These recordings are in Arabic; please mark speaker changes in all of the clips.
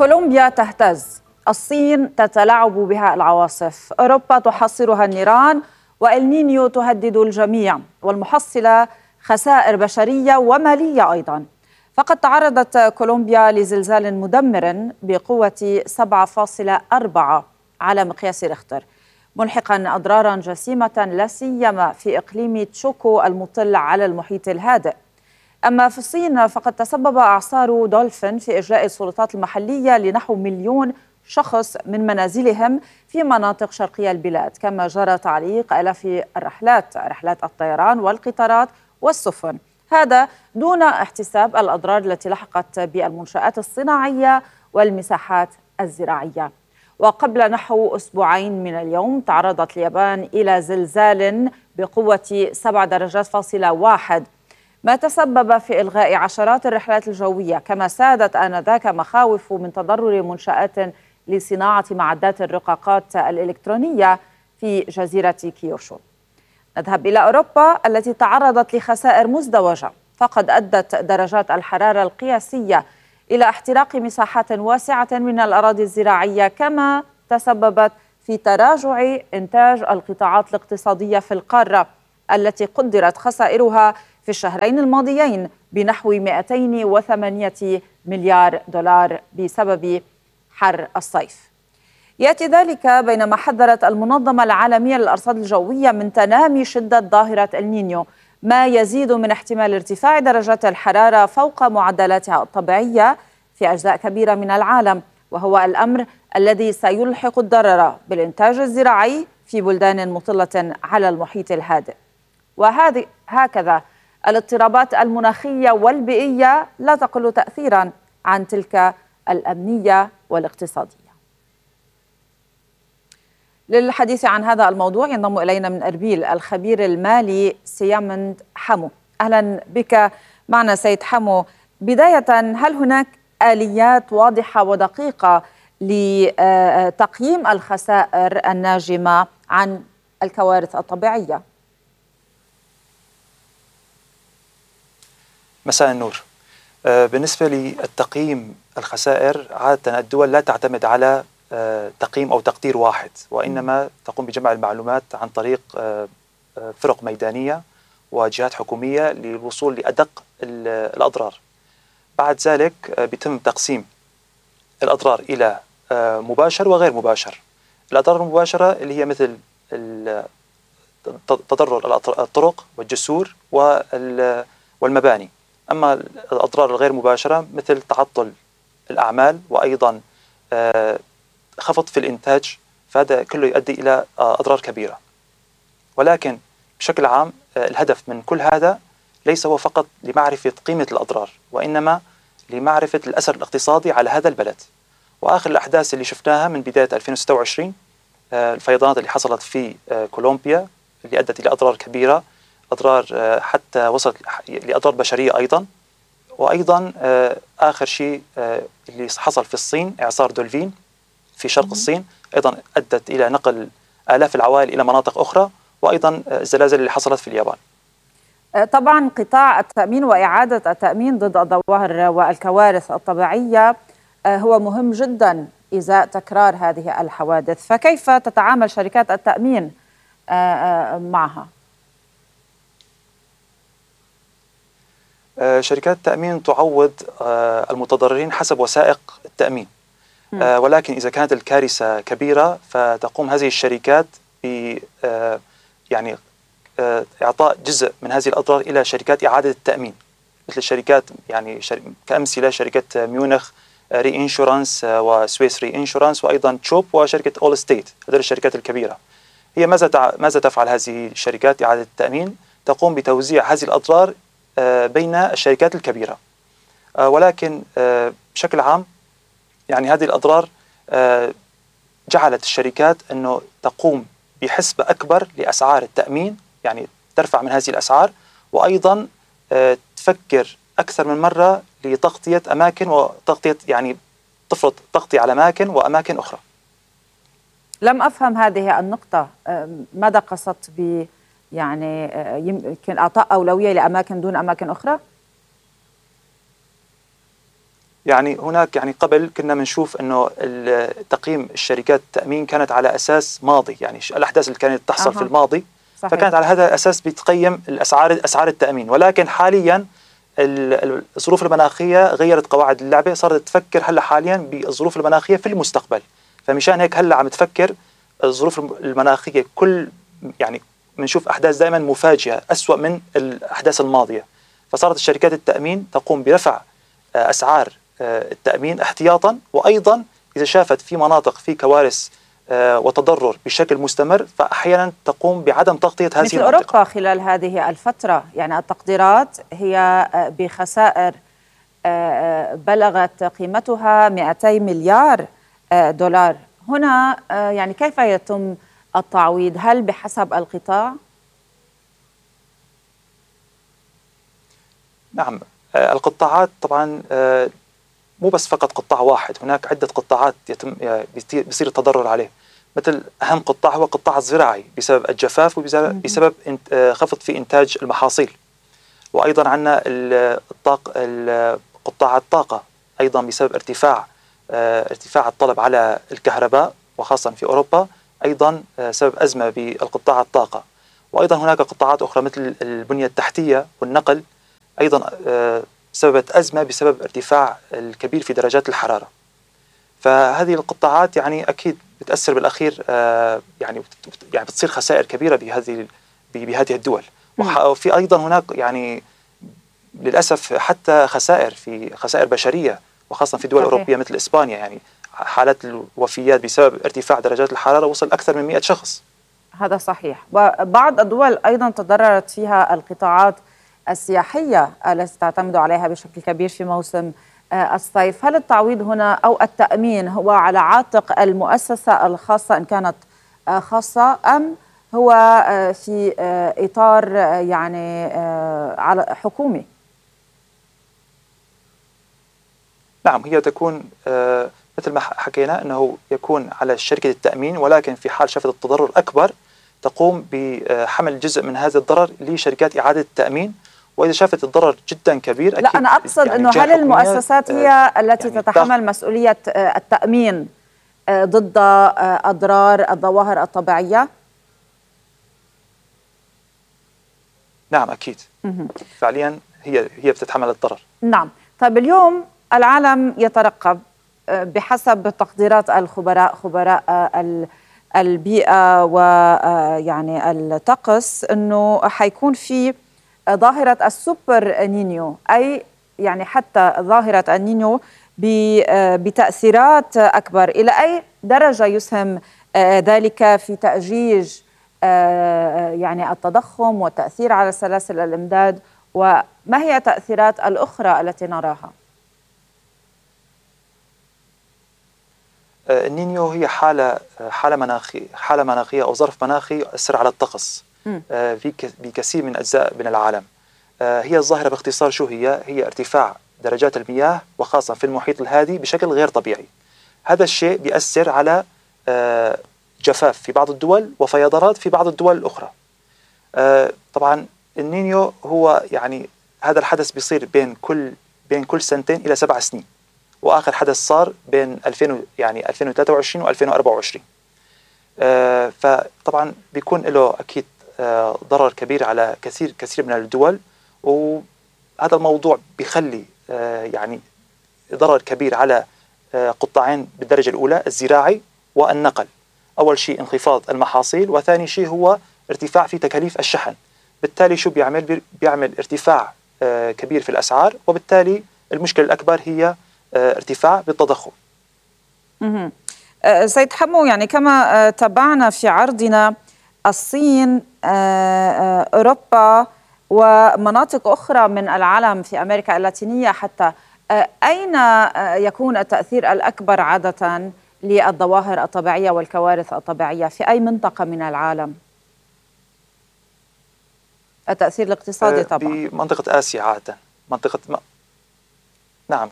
Speaker 1: كولومبيا تهتز، الصين تتلاعب بها العواصف، أوروبا تحاصرها النيران، والنينيو تهدد الجميع، والمحصلة خسائر بشرية ومالية أيضا. فقد تعرضت كولومبيا لزلزال مدمر بقوة 7.4 على مقياس ريختر، ملحقا أضرارا جسيمة لا سيما في إقليم تشوكو المطل على المحيط الهادئ. أما في الصين فقد تسبب إعصار دولفين في إجلاء السلطات المحلية لنحو 1,000,000 شخص من منازلهم في مناطق شرقية البلاد، كما جرى تعليق آلاف رحلات الطيران والقطارات والسفن، هذا دون احتساب الأضرار التي لحقت بالمنشآت الصناعية والمساحات الزراعية. وقبل نحو أسبوعين من اليوم تعرضت اليابان إلى زلزال بقوة 7.1، ما تسبب في إلغاء عشرات الرحلات الجوية، كما سادت آنذاك مخاوف من تضرر منشآت لصناعة معدات الرقاقات الإلكترونية في جزيرة كيوشو. نذهب إلى أوروبا التي تعرضت لخسائر مزدوجة، فقد أدت درجات الحرارة القياسية إلى احتراق مساحات واسعة من الأراضي الزراعية، كما تسببت في تراجع إنتاج القطاعات الاقتصادية في القارة التي قدرت خسائرها في الشهرين الماضيين بنحو 208 مليار دولار بسبب حر الصيف. يأتي ذلك بينما حذرت المنظمة العالمية للأرصاد الجوية من تنامي شدة ظاهرة النينيو، ما يزيد من احتمال ارتفاع درجات الحرارة فوق معدلاتها الطبيعية في أجزاء كبيرة من العالم، وهو الأمر الذي سيلحق الضرر بالإنتاج الزراعي في بلدان مطلة على المحيط الهادئ. هكذا الاضطرابات المناخية والبيئية لا تقل تأثيرا عن تلك الأمنية والاقتصادية. للحديث عن هذا الموضوع ينضم إلينا من أربيل الخبير المالي سيامند حمو. أهلا بك معنا سيد حمو. بداية، هل هناك آليات واضحة ودقيقة لتقييم الخسائر الناجمة عن الكوارث الطبيعية؟
Speaker 2: مساء النور. بالنسبة للتقييم الخسائر، عادة الدول لا تعتمد على تقييم أو تقدير واحد، وإنما تقوم بجمع المعلومات عن طريق فرق ميدانية وجهات حكومية للوصول لأدق الأضرار. بعد ذلك بيتم تقسيم الأضرار إلى مباشر وغير مباشر. الأضرار المباشرة اللي هي مثل تضرر الطرق والجسور والمباني. أما الأضرار الغير مباشرة مثل تعطل الأعمال وأيضا خفض في الإنتاج، فهذا كله يؤدي إلى أضرار كبيرة. ولكن بشكل عام الهدف من كل هذا ليس هو فقط لمعرفة قيمة الأضرار، وإنما لمعرفة الأثر الاقتصادي على هذا البلد. وآخر الأحداث اللي شفناها من بداية 2026، الفيضانات اللي حصلت في كولومبيا اللي أدت إلى أضرار كبيرة، أضرار حتى وصلت لأضرار بشرية أيضا. وأيضا آخر شيء اللي حصل في الصين، إعصار دولفين في شرق الصين، أيضا أدت إلى نقل آلاف العوائل إلى مناطق أخرى، وأيضا الزلازل اللي حصلت في اليابان.
Speaker 1: طبعا قطاع التأمين وإعادة التأمين ضد الظواهر والكوارث الطبيعية هو مهم جدا إزاء تكرار هذه الحوادث، فكيف تتعامل شركات التأمين معها؟
Speaker 2: شركات التأمين تعوض المتضررين حسب وثائق التأمين، ولكن إذا كانت الكارثة كبيرة فتقوم هذه الشركات ب يعني إعطاء جزء من هذه الأضرار إلى شركات إعادة التأمين، مثل الشركات يعني كأمثلة شركة ميونخ ري إنشورانس وسويس ري إنشورانس وأيضا تشوب وشركة أول ستيت. هذه الشركات الكبيرة هي ماذا تفعل هذه الشركات إعادة التأمين؟ تقوم بتوزيع هذه الأضرار بين الشركات الكبيرة، ولكن بشكل عام يعني هذه الأضرار جعلت الشركات أنه تقوم بحسبة أكبر لأسعار التأمين، يعني ترفع من هذه الأسعار، وأيضا تفكر أكثر من مرة لتغطية أماكن وتغطية يعني تفرض تغطية على أماكن وأماكن أخرى.
Speaker 1: لم أفهم هذه النقطة، ماذا قصدت ب يعني يمكن إعطاء أولوية لأماكن دون أماكن أخرى؟
Speaker 2: يعني هناك يعني قبل كنا بنشوف انه تقييم الشركات التأمين كانت على اساس ماضي، يعني الاحداث اللي كانت تحصل في الماضي،
Speaker 1: صحيح.
Speaker 2: فكانت على هذا الاساس بتقيم اسعار التأمين. ولكن حاليا الظروف المناخية غيرت قواعد اللعبة، صارت تفكر هلا حاليا بالظروف المناخية في المستقبل. فمشان هيك هلا عم تفكر الظروف المناخية يعني بنشوف احداث دائما مفاجئة أسوأ من الاحداث الماضية. فصارت الشركات التأمين تقوم برفع اسعار التأمين احتياطا، وأيضا إذا شافت في مناطق في كوارث وتضرر بشكل مستمر فأحيانا تقوم بعدم تغطية هذه
Speaker 1: مثل
Speaker 2: المنطقة.
Speaker 1: أوروبا خلال هذه الفترة، يعني التقديرات هي بخسائر بلغت قيمتها 200 مليار دولار. هنا يعني كيف يتم التعويض؟ هل بحسب القطاع؟
Speaker 2: نعم، القطاعات طبعا مو بس فقط قطاع واحد، هناك عدة قطاعات يتم بيصير التضرر عليه. مثل أهم قطاع هو القطاع الزراعي بسبب الجفاف وبسبب خفض في إنتاج المحاصيل. وأيضا عندنا قطاع الطاقة أيضا بسبب ارتفاع الطلب على الكهرباء، وخاصة في أوروبا أيضا سبب أزمة بالقطاع الطاقة. وأيضا هناك قطاعات أخرى مثل البنية التحتية والنقل، أيضا سببت أزمة بسبب ارتفاع الكبير في درجات الحرارة. فهذه القطاعات يعني أكيد بتأثر بالأخير، يعني بتصير خسائر كبيرة بهذه الدول. وفي أيضا هناك يعني للأسف حتى خسائر بشرية، وخاصة في دول أوروبية مثل إسبانيا. يعني حالات الوفيات بسبب ارتفاع درجات الحرارة وصل أكثر من 100 شخص.
Speaker 1: هذا صحيح. وبعض الدول أيضا تضررت فيها القطاعات السياحية التي تعتمد عليها بشكل كبير في موسم الصيف. هل التعويض هنا أو التأمين هو على عاتق المؤسسة الخاصة إن كانت خاصة، أم هو في إطار يعني على حكومي؟
Speaker 2: نعم، هي تكون مثل ما حكينا أنه يكون على شركة التأمين، ولكن في حال شافت التضرر أكبر تقوم بحمل جزء من هذا الضرر لشركات إعادة التأمين. وإذا شافت الضرر جدا كبير أكيد.
Speaker 1: لا، أنا أقصد
Speaker 2: يعني
Speaker 1: أنه هل المؤسسات هي التي
Speaker 2: يعني
Speaker 1: تتحمل مسؤولية التأمين ضد أضرار الظواهر الطبيعية؟
Speaker 2: نعم أكيد. فعليا هي بتتحمل الضرر.
Speaker 1: نعم. طيب اليوم العالم يترقب بحسب تقديرات خبراء البيئة ويعني الطقس أنه حيكون في ظاهرة السوبر نينيو، أي يعني حتى ظاهرة النينيو بتأثيرات أكبر. إلى أي درجة يسهم ذلك في تأجيج يعني التضخم والتأثير على سلاسل الإمداد، وما هي التأثيرات الأخرى التي نراها؟
Speaker 2: النينيو هي حالة مناخية أو ظرف مناخي يؤثر على الطقس بكثير من أجزاء من العالم. هي الظاهرة باختصار شو هي ارتفاع درجات المياه، وخاصة في المحيط الهادي بشكل غير طبيعي. هذا الشيء بيأثر على جفاف في بعض الدول وفيضانات في بعض الدول الأخرى. طبعا النينيو هو يعني هذا الحدث بيصير بين كل 2 إلى 7 سنين، وآخر حدث صار بين 2023 و2024. فطبعا بيكون له أكيد ضرر كبير على كثير من الدول. وهذا الموضوع بيخلي يعني ضرر كبير على قطاعين بالدرجة الأولى، الزراعي والنقل. أول شيء انخفاض المحاصيل، وثاني شيء هو ارتفاع في تكاليف الشحن. بالتالي شو بيعمل ارتفاع كبير في الأسعار، وبالتالي المشكلة الأكبر هي ارتفاع بالتضخم.
Speaker 1: سيد حمو، يعني كما تابعنا في عرضنا، الصين، أوروبا ومناطق أخرى من العالم في أمريكا اللاتينية حتى، أين يكون التأثير الأكبر عادة للظواهر الطبيعية والكوارث الطبيعية؟ في أي منطقة من العالم؟ التأثير الاقتصادي طبعا
Speaker 2: بمنطقة آسيا عادة. نعم،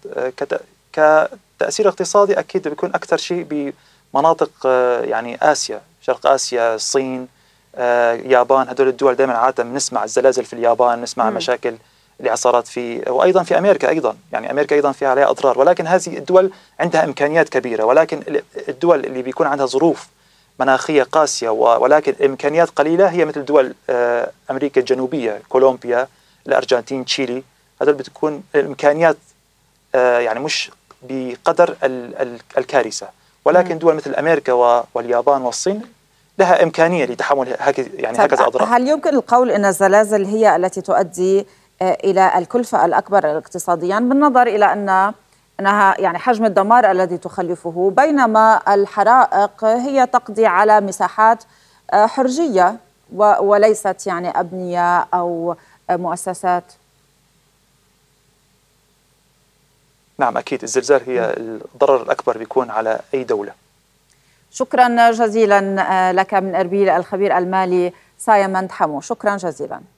Speaker 2: كتأثير اقتصادي أكيد بيكون أكثر شيء بمناطق يعني آسيا، شرق آسيا، الصين، اليابان. هدول الدول دائما عادة بنسمع الزلازل في اليابان، نسمع مشاكل الاعصارات وايضا في امريكا ايضا، يعني امريكا ايضا فيها عليها اضرار، ولكن هذه الدول عندها امكانيات كبيره. ولكن الدول اللي بيكون عندها ظروف مناخيه قاسيه ولكن امكانيات قليله هي مثل دول امريكا الجنوبيه، كولومبيا، الارجنتين، تشيلي. هذول بتكون الامكانيات يعني مش بقدر الكارثه، ولكن دول مثل امريكا واليابان والصين لها امكانيه لتحمل هكذا اضرار.
Speaker 1: هل يمكن القول ان الزلازل هي التي تؤدي الى الكلفه الاكبر اقتصاديا، بالنظر الى انها يعني حجم الدمار الذي تخلفه، بينما الحرائق هي تقضي على مساحات حرجيه وليست يعني ابنيه او مؤسسات؟
Speaker 2: نعم أكيد، الزلزال هي الضرر الأكبر بيكون على أي دولة.
Speaker 1: شكرا جزيلا لك من إربيل الخبير المالي سايمون حمو، شكرا جزيلا.